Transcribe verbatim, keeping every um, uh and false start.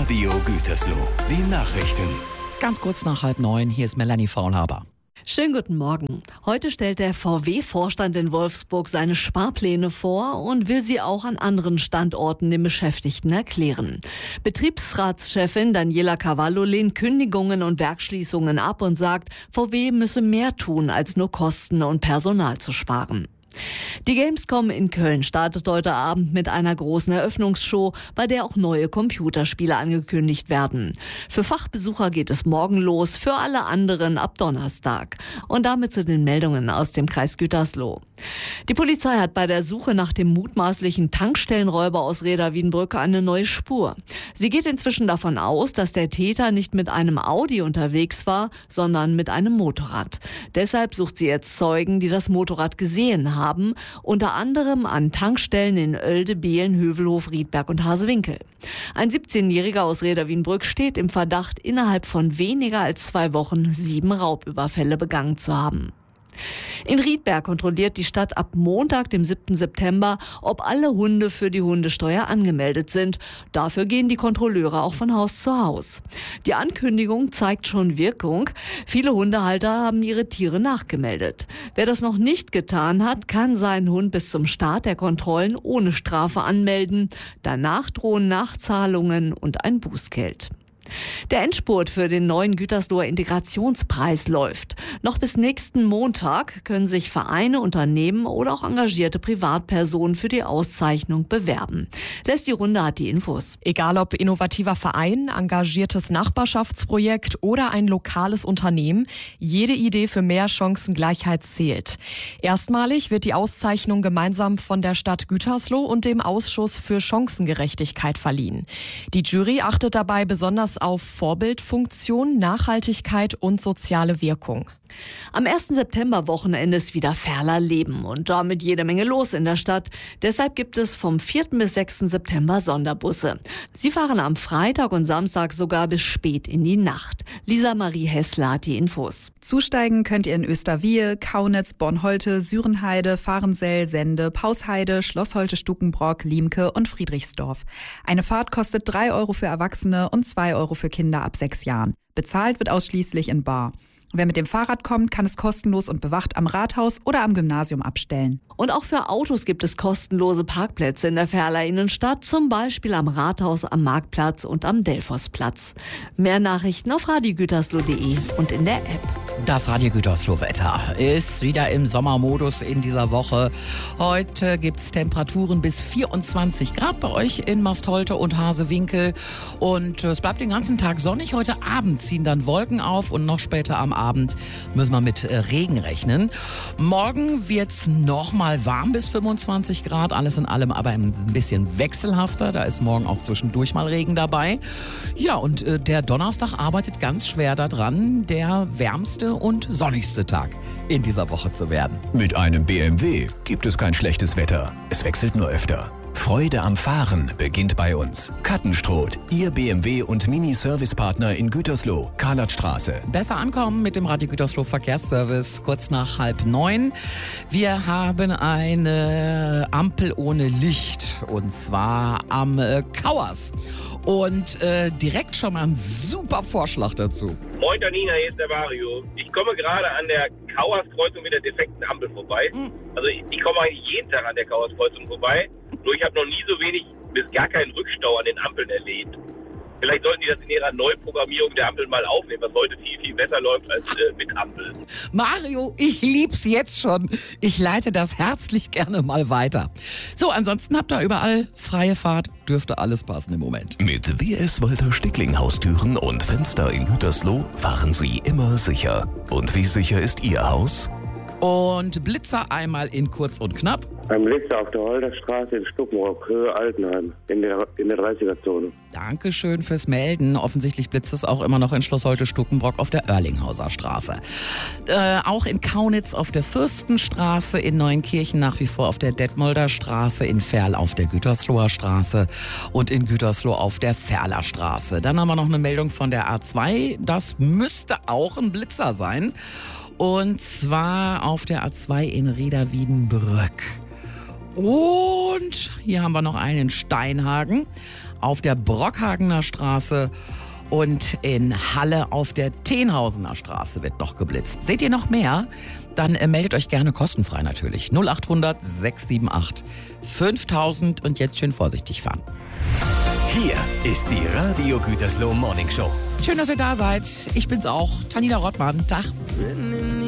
Radio Gütersloh. Die Nachrichten. Ganz kurz nach halb neun, hier ist Melanie Faulhaber. Schönen guten Morgen. Heute stellt der V W-Vorstand in Wolfsburg seine Sparpläne vor und will sie auch an anderen Standorten den Beschäftigten erklären. Betriebsratschefin Daniela Cavallo lehnt Kündigungen und Werksschließungen ab und sagt, V W müsse mehr tun, als nur Kosten und Personal zu sparen. Die Gamescom in Köln startet heute Abend mit einer großen Eröffnungsshow, bei der auch neue Computerspiele angekündigt werden. Für Fachbesucher geht es morgen los, für alle anderen ab Donnerstag. Und damit zu den Meldungen aus dem Kreis Gütersloh. Die Polizei hat bei der Suche nach dem mutmaßlichen Tankstellenräuber aus Rheda-Wiedenbrück eine neue Spur. Sie geht inzwischen davon aus, dass der Täter nicht mit einem Audi unterwegs war, sondern mit einem Motorrad. Deshalb sucht sie jetzt Zeugen, die das Motorrad gesehen haben. Haben, unter anderem an Tankstellen in Oelde, Behlen, Hövelhof, Riedberg und Hasewinkel. Ein siebzehnjähriger aus Rheda-Wiedenbrück steht im Verdacht, innerhalb von weniger als zwei Wochen sieben Raubüberfälle begangen zu haben. In Riedberg kontrolliert die Stadt ab Montag, dem siebten September, ob alle Hunde für die Hundesteuer angemeldet sind. Dafür gehen die Kontrolleure auch von Haus zu Haus. Die Ankündigung zeigt schon Wirkung. Viele Hundehalter haben ihre Tiere nachgemeldet. Wer das noch nicht getan hat, kann seinen Hund bis zum Start der Kontrollen ohne Strafe anmelden. Danach drohen Nachzahlungen und ein Bußgeld. Der Endspurt für den neuen Gütersloher Integrationspreis läuft. Noch bis nächsten Montag können sich Vereine, Unternehmen oder auch engagierte Privatpersonen für die Auszeichnung bewerben. Leslie Runde hat die Infos. Egal ob innovativer Verein, engagiertes Nachbarschaftsprojekt oder ein lokales Unternehmen, jede Idee für mehr Chancengleichheit zählt. Erstmalig wird die Auszeichnung gemeinsam von der Stadt Gütersloh und dem Ausschuss für Chancengerechtigkeit verliehen. Die Jury achtet dabei besonders auf Vorbildfunktion, Nachhaltigkeit und soziale Wirkung. Am ersten September-Wochenende ist wieder Ferler Leben und damit jede Menge los in der Stadt. Deshalb gibt es vom vierten bis sechsten September Sonderbusse. Sie fahren am Freitag und Samstag sogar bis spät in die Nacht. Lisa Marie Hessler hat die Infos. Zusteigen könnt ihr in Österwiehe, Kaunitz, Bornholte, Sürenheide, Fahrensell, Sende, Pausheide, Schloss Holte-Stukenbrock, Liemke und Friedrichsdorf. Eine Fahrt kostet drei Euro für Erwachsene und zwei Euro für Kinder ab sechs Jahren. Bezahlt wird ausschließlich in bar. Wer mit dem Fahrrad kommt, kann es kostenlos und bewacht am Rathaus oder am Gymnasium abstellen. Und auch für Autos gibt es kostenlose Parkplätze in der Ferler Innenstadt, zum Beispiel am Rathaus, am Marktplatz und am Delfosplatz. Mehr Nachrichten auf radiogütersloh punkt de und in der App. Das Radio Gütersloh-Wetter ist wieder im Sommermodus in dieser Woche. Heute gibt es Temperaturen bis vierundzwanzig Grad bei euch in Mastholte und Hasewinkel. Und es bleibt den ganzen Tag sonnig. Heute Abend ziehen dann Wolken auf und noch später am Abend müssen wir mit Regen rechnen. Morgen wird es nochmal warm bis fünfundzwanzig Grad. Alles in allem aber ein bisschen wechselhafter. Da ist morgen auch zwischendurch mal Regen dabei. Ja, und äh, der Donnerstag arbeitet ganz schwer daran, der wärmste und sonnigste Tag in dieser Woche zu werden. Mit einem B M W gibt es kein schlechtes Wetter. Es wechselt nur öfter. Freude am Fahren beginnt bei uns. Kattenstroth, Ihr B M W und Mini-Service-Partner in Gütersloh, Karlatstraße. Besser ankommen mit dem Radio Gütersloh Verkehrsservice kurz nach halb neun. Wir haben eine Ampel ohne Licht und zwar am äh, Kauers. Und äh, direkt schon mal ein super Vorschlag dazu. Moin Danina, hier ist der Mario. Ich komme gerade an der Kauerskreuzung mit der defekten Ampel vorbei. Also ich, ich komme eigentlich jeden Tag an der Kauerskreuzung vorbei. Nur ich habe noch nie so wenig bis gar keinen Rückstau an den Ampeln erlebt. Vielleicht sollten die das in ihrer Neuprogrammierung der Ampel mal aufnehmen, was heute viel, viel besser läuft als äh, mit Ampel. Mario, ich lieb's jetzt schon. Ich leite das herzlich gerne mal weiter. So, ansonsten habt ihr überall freie Fahrt. Dürfte alles passen im Moment. Mit W S Walter Stickling Haustüren und Fenster in Gütersloh fahren Sie immer sicher. Und wie sicher ist Ihr Haus? Und Blitzer einmal in kurz und knapp. Ein Blitzer auf der Holderstraße in Stuckenbrock, Höhe Altenheim, in der, in der dreißiger-Zone. Dankeschön fürs Melden. Offensichtlich blitzt es auch immer noch in Schloss Holte-Stuckenbrock auf der Oerlinghauser Straße. Äh, auch in Kaunitz auf der Fürstenstraße, in Neuenkirchen nach wie vor auf der Detmolder Straße, in Ferl auf der Gütersloher Straße und in Gütersloh auf der Ferler Straße. Dann haben wir noch eine Meldung von der A zwei. Das müsste auch ein Blitzer sein. Und zwar auf der A zwei in Rheda-Wiedenbrück. Und hier haben wir noch einen Steinhagen. auf der Brockhagener Straße und in Halle auf der Tenhausener Straße wird noch geblitzt. Seht ihr noch mehr? Dann äh, meldet euch gerne kostenfrei natürlich. null acht hundert sechs sieben acht fünftausend und jetzt schön vorsichtig fahren. Hier ist die Radio Gütersloh Morning Show. Schön, dass ihr da seid. Ich bin's auch. Tanina Rottmann. Tag.